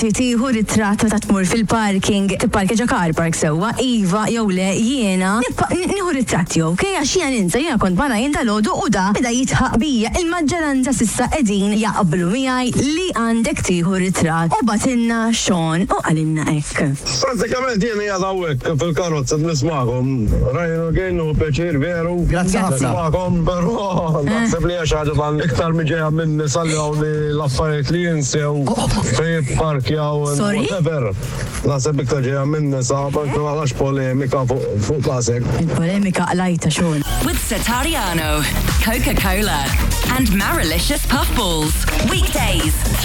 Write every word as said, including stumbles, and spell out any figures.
inti tieħu ritratt meta tmur fil-parking, tipparkeġa car park sewwa, iva jew le jiena nieħu ritratt jew, okej għax jiena ninsa jiena kont ma jien dalodu u da beda jitħaq bija il-maġġoranza s'issa qegħdin jaqblu miegħi li għandek tieħu ritratt. U batilna Sean u għalinna hekk. Pratikament jiena qiegħed hawnhekk fil-karozza nisma'kom. Rajnu kienu pjaċir veru. Grazzi ħafna. Nisma'kom, però naħseb li għax ħaġa tal iktar miġejja minn nisaljaw li l-affarijiet li jinsew fejn parkjaw whatever. Naħseb iktar ġejja minn nisa għalax polemika fuq klasek. Il-polemika qlajta Sean. With Satariano, Coca-Cola and Marilicious Puffballs. Weekdays